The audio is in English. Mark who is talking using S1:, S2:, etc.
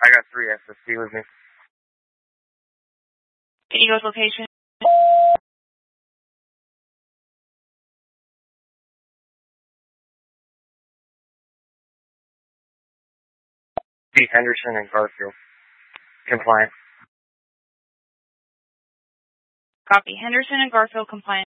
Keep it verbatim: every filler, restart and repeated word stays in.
S1: I got three S S D with me.
S2: Eagles location.
S1: B. Henderson and Garfield. Compliant.
S2: Copy. Henderson and Garfield compliant.